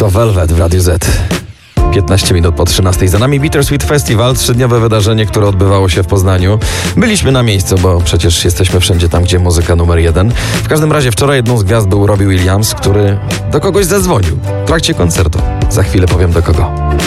To Velvet w Radiu Z. 15 minut po 13. Za nami Bittersweet Festival, 3-dniowe wydarzenie, które odbywało się w Poznaniu. Byliśmy na miejscu, bo przecież jesteśmy wszędzie tam, gdzie muzyka numer 1. W każdym razie wczoraj jedną z gwiazd był Robbie Williams, który do kogoś zadzwonił w trakcie koncertu. Za chwilę powiem do kogo.